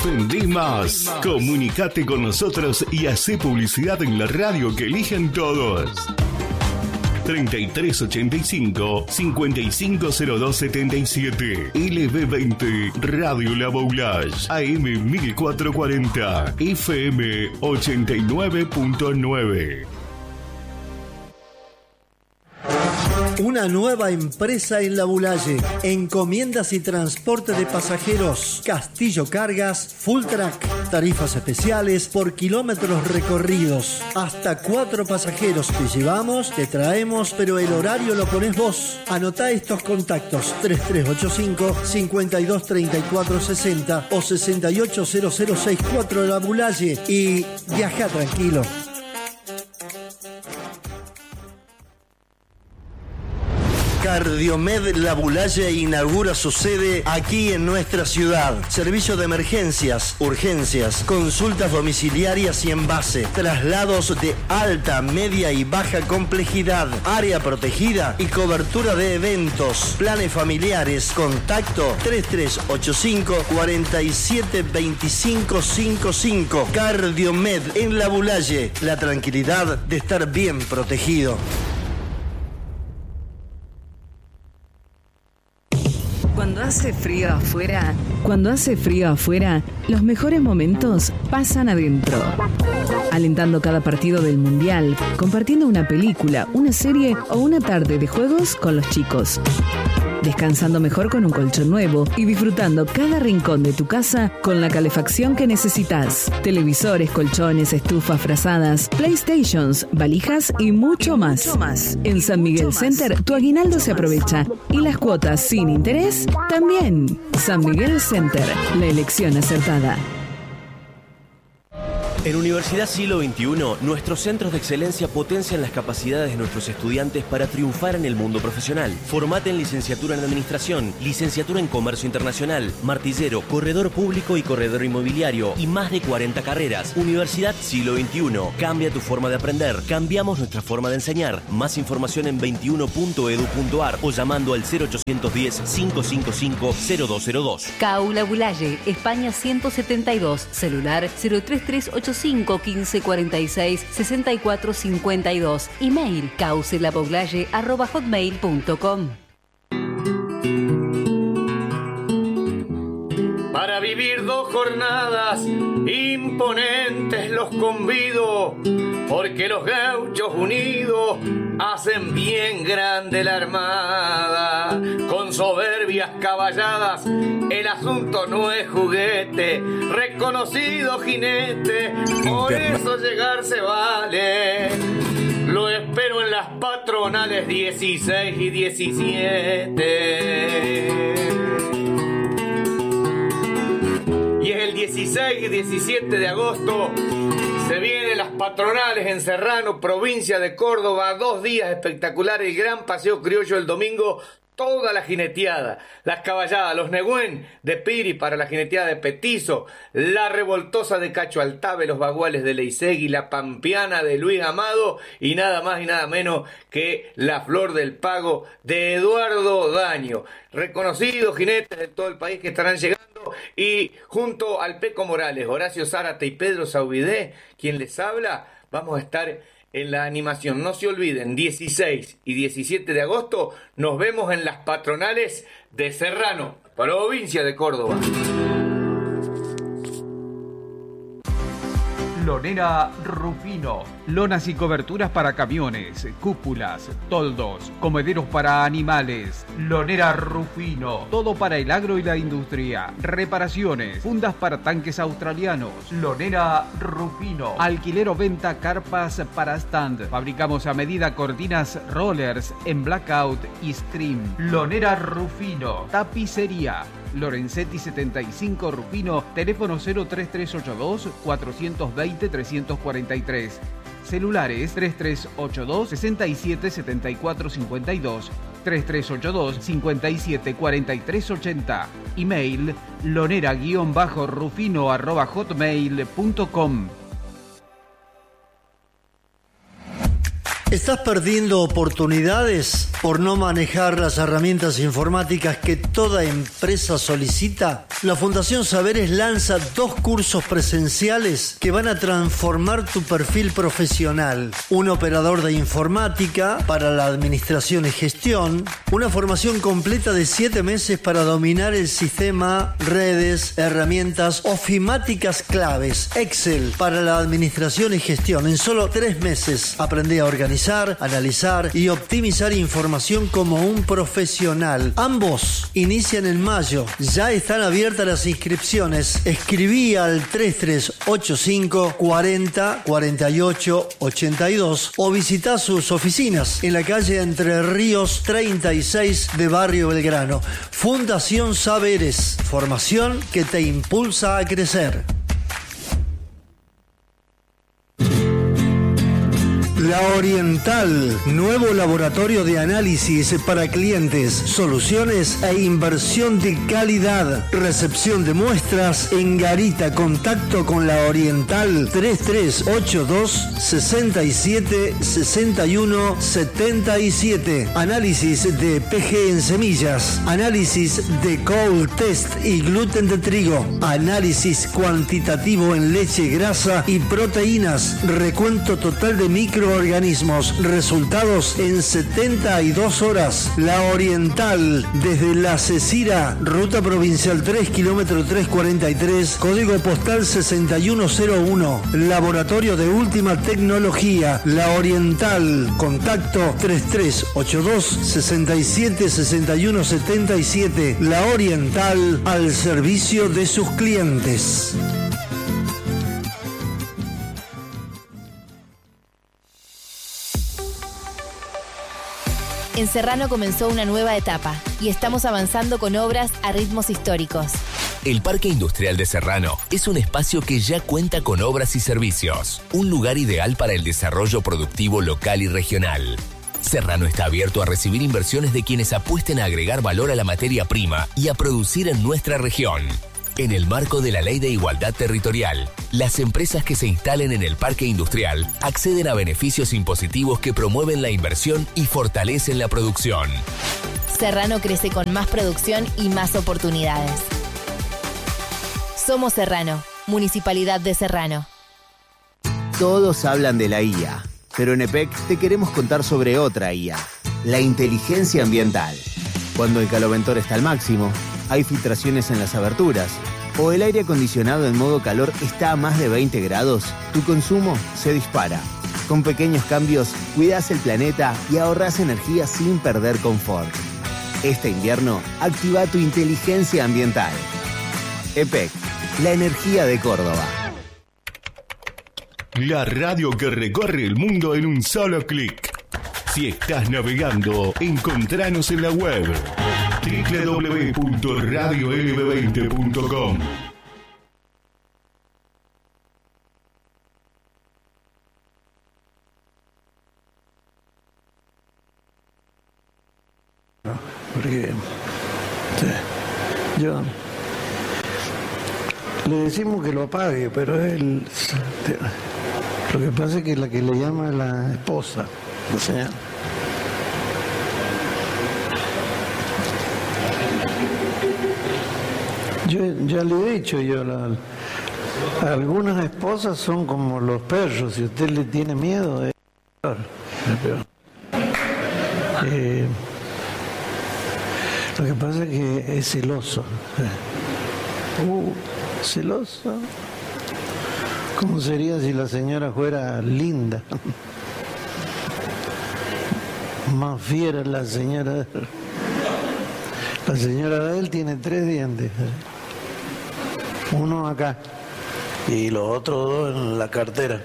Vendí más. Comunicate con nosotros y hacé publicidad en la radio que eligen todos. 3385 550277 LB20 Radio La Boulage AM 1440 FM 89.9. Una nueva empresa en La Boulaye. Encomiendas y transporte de pasajeros. Castillo Cargas, Full Track. Tarifas especiales por kilómetros recorridos. Hasta 4 pasajeros te llevamos, te traemos, pero el horario lo pones vos. Anotá estos contactos: 3385-523460 o 680064 de La Boulaye y viaja tranquilo. Cardiomed La Boulaye inaugura su sede aquí en nuestra ciudad. Servicio de emergencias, urgencias, consultas domiciliarias y en base, traslados de alta, media y baja complejidad, área protegida y cobertura de eventos, planes familiares. Contacto 3385 472555. Cardiomed en La Boulaye. La tranquilidad de estar bien protegido. Cuando hace frío afuera, los mejores momentos pasan adentro. Alentando cada partido del Mundial, compartiendo una película, una serie o una tarde de juegos con los chicos. Descansando mejor con un colchón nuevo y disfrutando cada rincón de tu casa con la calefacción que necesitas. Televisores, colchones, estufas, frazadas, PlayStations, valijas y mucho más. En San Miguel Center, tu aguinaldo se aprovecha y las cuotas sin interés también. San Miguel Center, la elección acertada. En Universidad Siglo XXI, nuestros centros de excelencia potencian las capacidades de nuestros estudiantes para triunfar en el mundo profesional. Formate en licenciatura en Administración, licenciatura en Comercio Internacional, martillero, corredor público y corredor inmobiliario y más de 40 carreras. Universidad Siglo XXI. Cambia tu forma de aprender. Cambiamos nuestra forma de enseñar. Más información en 21.edu.ar o llamando al 0810-555-0202. CAU La Boulaye, España 172, celular 03385 1546 6452, email causelaboglaye@hotmail.com. Para vivir 2 jornadas imponentes los convido, porque los gauchos unidos hacen bien grande la armada. Con soberbias caballadas el asunto no es juguete, reconocido jinete, por eso llegar se vale. Lo espero en las patronales 16 y 17. Y es el 16 y 17 de agosto. Se vienen las patronales en Serrano, provincia de Córdoba. 2 días espectaculares, el gran paseo criollo el domingo. Toda la jineteada, las caballadas, los negüen de Piri para la jineteada de Petizo, la revoltosa de Cacho Altave, los baguales de Leisegui, la pampeana de Luis Amado y nada más y nada menos que la Flor del Pago de Eduardo Daño. Reconocidos jinetes de todo el país que estarán llegando y junto al Peco Morales, Horacio Zárate y Pedro Saubidé, quien les habla, vamos a estar en la animación. No se olviden, 16 y 17 de agosto nos vemos en las patronales de Serrano, provincia de Córdoba. Lonera Rufino. Lonas y coberturas para camiones, cúpulas, toldos, comederos para animales. Lonera Rufino. Todo para el agro y la industria. Reparaciones, fundas para tanques australianos. Lonera Rufino. Alquiler o venta carpas para stand. Fabricamos a medida cortinas rollers en blackout y stream. Lonera Rufino. Tapicería. Lorenzetti 75 Rufino, teléfono 03382 420 343. Celulares 3382 67 74 52, 3382 57 43 80. Email lonera-rufino@hotmail.com. ¿Estás perdiendo oportunidades por no manejar las herramientas informáticas que toda empresa solicita? La Fundación Saberes lanza 2 cursos presenciales que van a transformar tu perfil profesional. Un operador de informática para la administración y gestión, una formación completa de 7 meses para dominar el sistema, redes, herramientas ofimáticas claves, Excel para la administración y gestión. En solo 3 meses aprendí a organizar, analizar y optimizar información como un profesional. Ambos inician en mayo. Ya están abiertas las inscripciones. Escribí al 3385 40 48 82 o visita sus oficinas en la calle Entre Ríos 36 de Barrio Belgrano. Fundación Saberes, formación que te impulsa a crecer. La Oriental, nuevo laboratorio de análisis para clientes, soluciones e inversión de calidad. Recepción de muestras en Garita. Contacto con La Oriental 3382 67 61 77. Análisis de PG en semillas, análisis de cold test y gluten de trigo, análisis cuantitativo en leche, grasa y proteínas, recuento total de microorganismos, resultados en 72 horas. La Oriental, desde La Cecira, ruta provincial 3, kilómetro 343, código postal 6101, laboratorio de última tecnología. La Oriental, contacto 3382 67 61 77. La Oriental, al servicio de sus clientes. En Serrano comenzó una nueva etapa y estamos avanzando con obras a ritmos históricos. El Parque Industrial de Serrano es un espacio que ya cuenta con obras y servicios, un lugar ideal para el desarrollo productivo local y regional. Serrano está abierto a recibir inversiones de quienes apuesten a agregar valor a la materia prima y a producir en nuestra región. En el marco de la Ley de Igualdad Territorial, las empresas que se instalen en el parque industrial acceden a beneficios impositivos que promueven la inversión y fortalecen la producción. Serrano crece con más producción y más oportunidades. Somos Serrano, Municipalidad de Serrano. Todos hablan de la IA, pero en EPEC te queremos contar sobre otra IA, la inteligencia ambiental. Cuando el caloventor está al máximo, hay filtraciones en las aberturas, o el aire acondicionado en modo calor está a más de 20 grados, tu consumo se dispara. Con pequeños cambios, cuidás el planeta y ahorrás energía sin perder confort. Este invierno, activa tu inteligencia ambiental. EPEC, la energía de Córdoba. La radio que recorre el mundo en un solo clic. Si estás navegando, encontranos en la web www.radiolb20.com. Porque yo le decimos que lo apague, pero él, lo que pasa es que la que le llama es la esposa, o sea. Yo ya le he dicho, algunas esposas son como los perros, si usted le tiene miedo, es peor. Lo que pasa es que es celoso. Celoso. ¿Cómo sería si la señora fuera linda? Más fiera la señora. La señora de él tiene 3 dientes. Uno acá y los otros 2 en la cartera.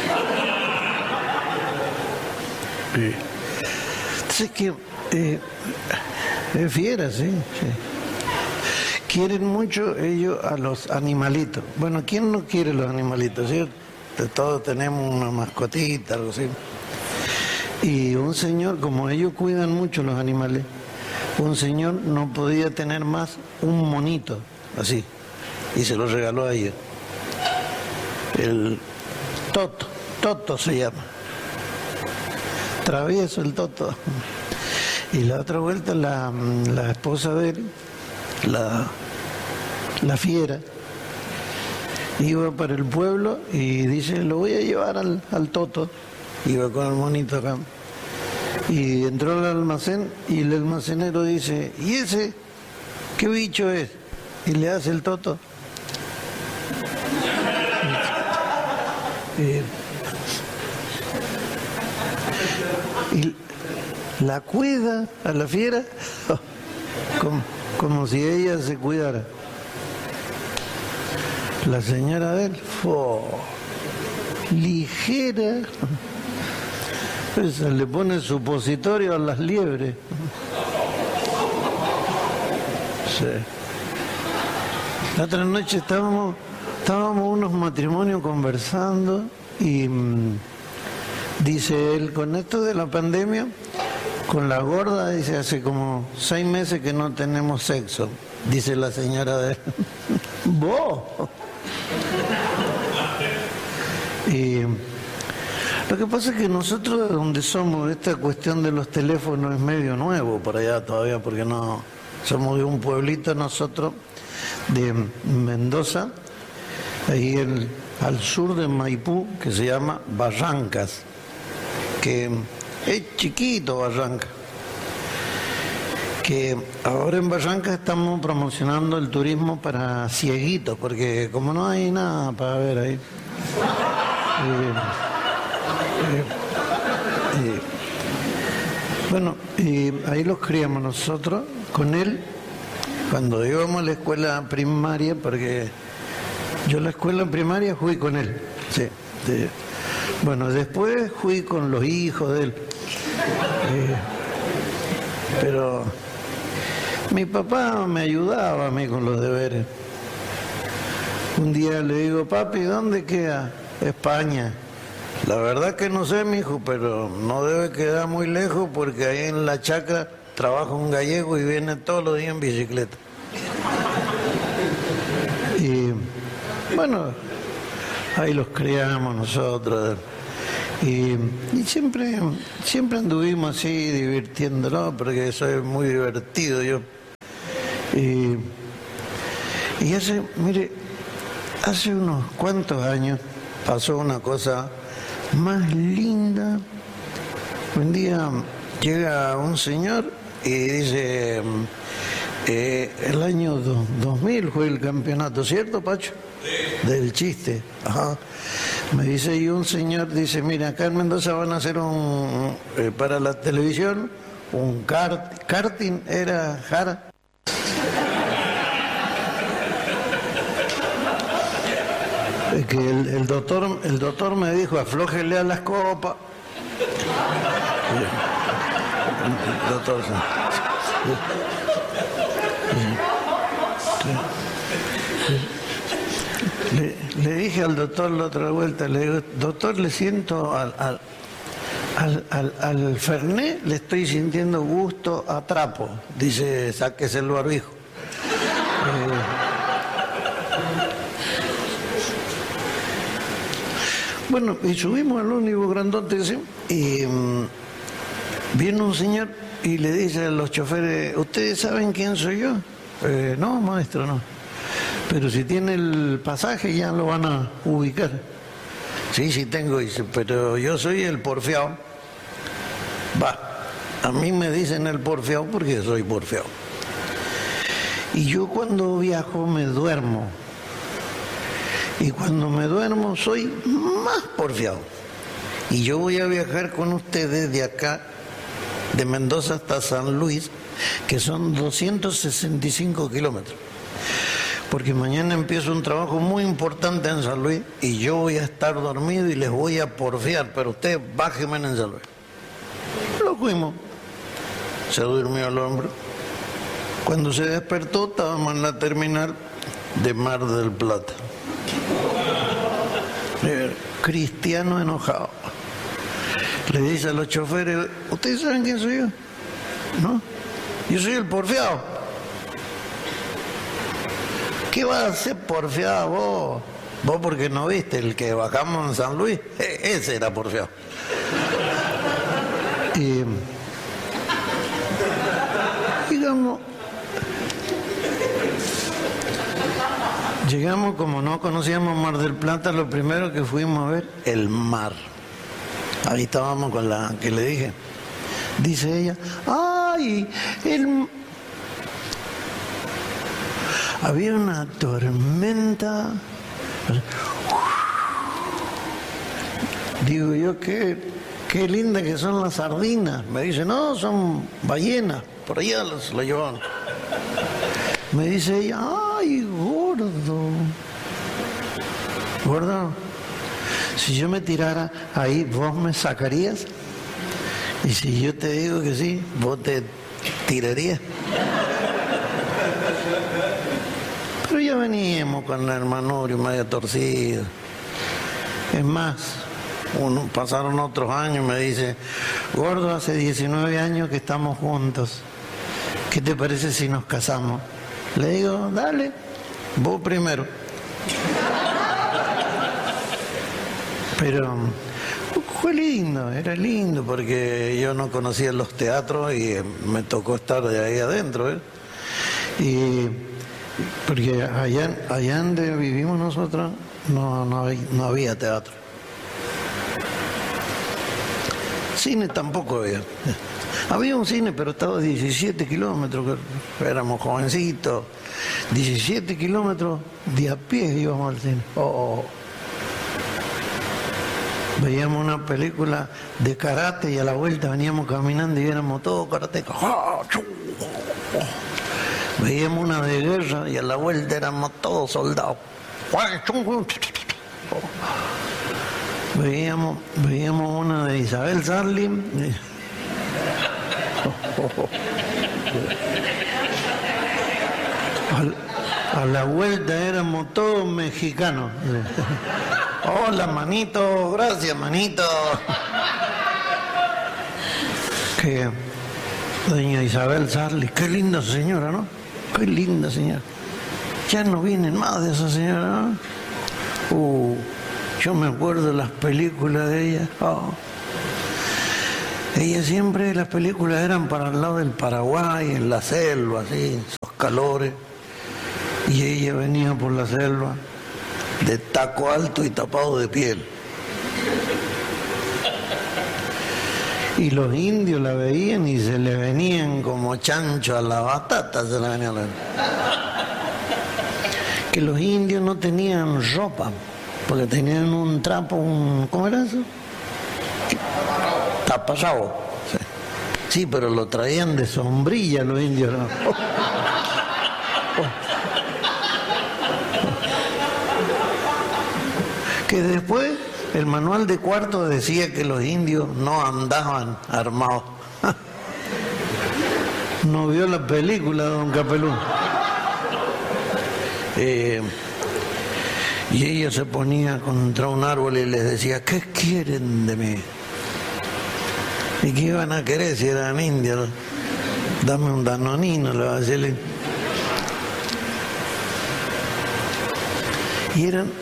Entonces que es fiera, sí. Quieren mucho ellos a los animalitos. Bueno, ¿quién no quiere los animalitos? ¿Sí? Todos tenemos una mascotita, algo así. Y un señor, como ellos cuidan mucho los animales, un señor no podía tener más un monito, así, y se lo regaló a ella. El Toto se llama. travieso el Toto. Y la otra vuelta la esposa de él, la fiera, iba para el pueblo y dice, lo voy a llevar al Toto. Iba con el monito acá. Y entró al almacén y el almacenero dice, ¿y ese qué bicho es? Y le hace el Toto. Y la cuida a la fiera como si ella se cuidara. La señora de él, ligera, esa le pone supositorio a las liebres. Sí. La otra noche estábamos unos matrimonios conversando y dice él, con esto de la pandemia, con la gorda, dice, hace como 6 meses que no tenemos sexo, dice la señora de él. ¿Vos? Y lo que pasa es que nosotros, donde somos, esta cuestión de los teléfonos es medio nuevo por allá todavía, porque no somos de un pueblito nosotros, de Mendoza, ahí al sur de Maipú, que se llama Barrancas, que es chiquito Barrancas, que ahora en Barrancas estamos promocionando el turismo para cieguitos, porque como no hay nada para ver ahí, bueno, y ahí los criamos nosotros con él cuando íbamos a la escuela primaria, porque yo la escuela primaria fui con él, sí. Bueno, después fui con los hijos de él, pero mi papá me ayudaba a mí con los deberes. Un día le digo, papi, ¿dónde queda? España. La verdad que no sé, mijo, pero no debe quedar muy lejos porque ahí en la chacra trabaja un gallego y viene todos los días en bicicleta. Y bueno, ahí los criamos nosotros. Y siempre anduvimos así divirtiéndonos, porque soy muy divertido yo. Y hace unos cuantos años pasó una cosa más linda. Un día llega un señor y dice, el año 2000 fue el campeonato, ¿cierto, Pacho? Sí. Del chiste. Ajá. Me dice, y un señor dice, mira, acá en Mendoza van a hacer para la televisión, un karting, era Jara. Que el doctor me dijo, aflójele a las copas. El doctor, le dije al doctor la otra vuelta, le digo, doctor, le siento al Fernet, le estoy sintiendo gusto a trapo. Dice, sáquese el barbijo. Bueno, y subimos al ómnibus grandote ese, y viene un señor y le dice a los choferes, ¿ustedes saben quién soy yo? No, maestro, no. Pero si tiene el pasaje ya lo van a ubicar. Sí, tengo, dice, pero yo soy el porfiado. Va, a mí me dicen el porfiado porque soy porfiado. Y yo cuando viajo me duermo. Y cuando me duermo soy más porfiado. Y yo voy a viajar con ustedes de acá, de Mendoza hasta San Luis, que son 265 kilómetros. Porque mañana empiezo un trabajo muy importante en San Luis y yo voy a estar dormido y les voy a porfiar, pero ustedes bájenme en San Luis. Lo fuimos. Se durmió el hombre. Cuando se despertó estábamos en la terminal de Mar del Plata. Cristiano enojado. Le dice a los choferes, ¿ustedes saben quién soy yo? ¿No? Yo soy el porfiado. ¿Qué vas a hacer porfiado vos? Vos porque no viste el que bajamos en San Luis. Ese era porfiado. digamos, llegamos, como no conocíamos Mar del Plata, lo primero que fuimos a ver, el mar. Ahí estábamos con la que le dije. Dice ella, ¡ay! Había una tormenta. Digo yo, qué linda que son las sardinas. Me dice, no, son ballenas. Por allá las llevaban. Me dice ella, ¡ay, gordo! Gordo, si yo me tirara ahí, ¿vos me sacarías? Y si yo te digo que sí, ¿vos te tirarías? Pero ya veníamos con la hermanorio medio torcido. Es más, pasaron otros años, me dice, gordo, hace 19 años que estamos juntos. ¿Qué te parece si nos casamos? Le digo, dale, vos primero. Pero fue lindo, era lindo, porque yo no conocía los teatros y me tocó estar de ahí adentro, ¿eh? Y porque allá donde vivimos nosotros no había teatro. Cine tampoco había. Había un cine, pero estaba a 17 kilómetros, éramos jovencitos. 17 kilómetros de a pie íbamos al cine. Veíamos una película de karate y a la vuelta veníamos caminando y éramos todos karatecas. Veíamos una de guerra y a la vuelta éramos todos soldados. Veíamos una de Isabel Sarli. A la vuelta éramos todos mexicanos. Hola, manito, gracias, manito. Que doña Isabel Sarli, qué linda señora, ¿no? Qué linda señora. Ya no vienen más de esa señora, ¿no? Yo me acuerdo de las películas de ella. Ella siempre, las películas eran para el lado del Paraguay, en la selva, así, esos calores. Y ella venía por la selva de taco alto y tapado de piel. Y los indios la veían y se le venían como chancho a la batata, se le venía que los indios no tenían ropa, porque tenían un trapo, ¿cómo era eso? Tapasao. Sí, pero lo traían de sombrilla los indios, ¿no? Que después el manual de cuarto decía que los indios no andaban armados. No vio la película, don Capelú. Y ella se ponía contra un árbol y les decía, ¿qué quieren de mí? ¿Y qué iban a querer si eran indios? Dame un danonino, le va a decirle. Y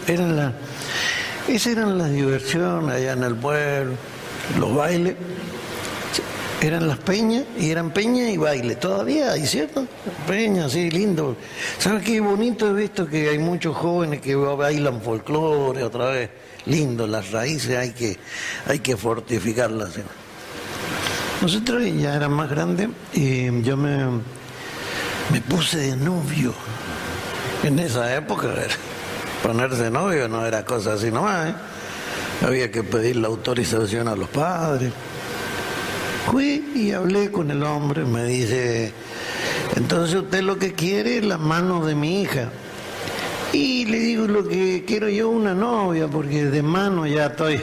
esas eran las diversiones allá en el pueblo, los bailes. Eran las peñas, y eran peñas y baile. Todavía hay, ¿cierto? Peñas, sí, lindo. ¿Sabes qué bonito he visto? Que hay muchos jóvenes que bailan folclore otra vez. Lindo, las raíces hay que fortificarlas. ¿Sí? Nosotros ya eran más grandes y yo me puse de novio. En esa época ponerse novio no era cosa así nomás, ¿eh? Había que pedir la autorización a los padres. Fui y hablé con el hombre, me dice, entonces usted lo que quiere es la mano de mi hija. Y le digo, lo que quiero yo una novia, porque de mano ya estoy.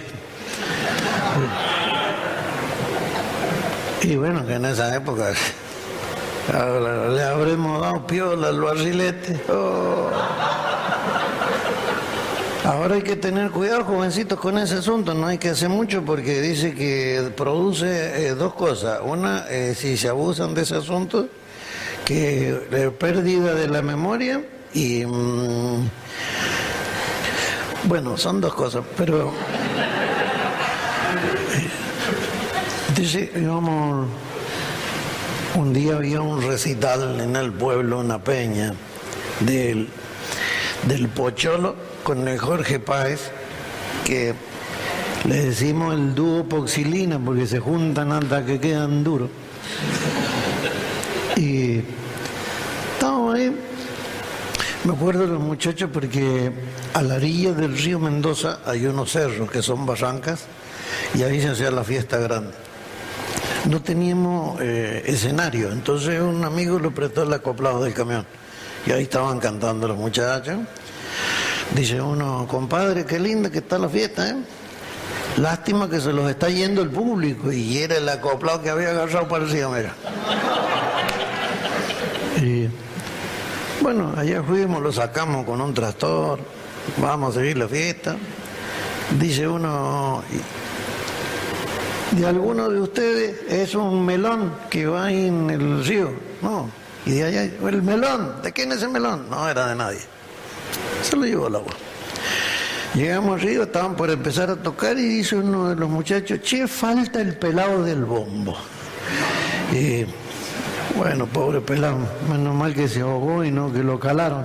Y bueno, que en esa época le habremos dado piola al barrilete. Ahora hay que tener cuidado, jovencitos, con ese asunto. No hay que hacer mucho porque dice que produce dos cosas. Una, si se abusan de ese asunto, que pérdida de la memoria y... bueno, son dos cosas, pero... Dice, íbamos, un día había un recital en el pueblo, una peña, del Pocholo con el Jorge Páez, que le decimos el dúo Poxilina porque se juntan hasta que quedan duros. Y estábamos ahí, me acuerdo de los muchachos porque a la orilla del río Mendoza hay unos cerros que son barrancas y ahí se hacía la fiesta grande. No teníamos escenario, entonces un amigo le prestó el acoplado del camión y ahí estaban cantando los muchachos. Dice uno, compadre, qué linda que está la fiesta, ¿eh? Lástima que se los está yendo el público, y era el acoplado que había agarrado para el río, mira. Y bueno, allá fuimos, lo sacamos con un tractor, vamos a seguir la fiesta. Dice uno, ¿de alguno de ustedes es un melón que va ahí en el río? No. Y de allá, el melón, ¿de quién es el melón? No, era de nadie. Se lo llevó el agua. Llegamos arriba, estaban por empezar a tocar y dice uno de los muchachos, che, falta el pelado del bombo. Y bueno, pobre pelado, menos mal que se ahogó y no que lo calaron.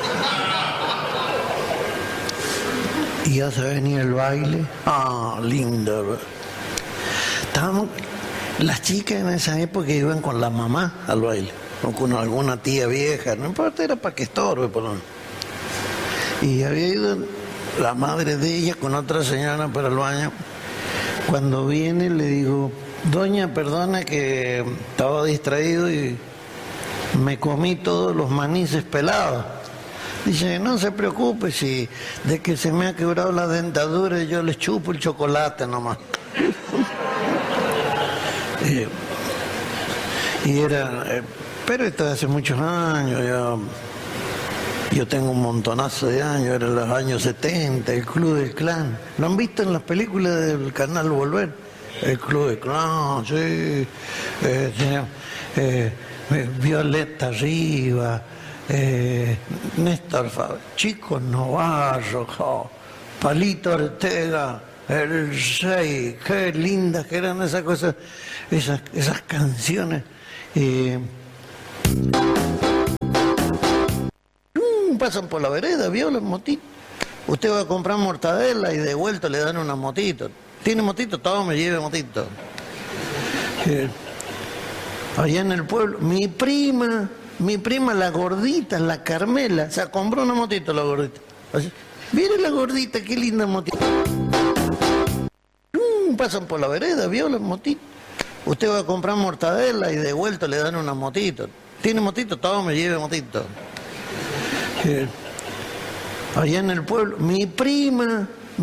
Y ya se venía el baile. Ah, lindo. Estábamos, las chicas en esa época iban con la mamá al baile, o con alguna tía vieja, no importa, era para que estorbe por lo menos. Y había ido la madre de ella con otra señora para el baño. Cuando viene le digo, doña, perdona que estaba distraído y me comí todos los manices pelados. Dice, no se preocupe, si de que se me ha quebrado la dentadura yo les chupo el chocolate nomás. Y era, pero esto hace muchos años, yo tengo un montonazo de años, eran los años 70, el Club del Clan. ¿Lo han visto en las películas del canal Volver? El Club del Clan, sí. Violeta Rivas, Néstor Faber, Chico Novarro, Palito Ortega, el Rey, qué lindas que eran esas cosas, esas canciones. Pasan por la vereda, vio los motitos. Usted va a comprar mortadela y de vuelta le dan una motito. ¿Tiene motito? Todo me lleve motito. Allá en el pueblo, mi prima la gordita, la Carmela, o sea, compró una motito la gordita. Así, mire la gordita, qué linda motito. Pasan por la vereda, vio los motitos. Usted va a comprar mortadela y de vuelta le dan una motito. ¿Tiene motito? Todo me lleve motito. Allá en el pueblo, mi prima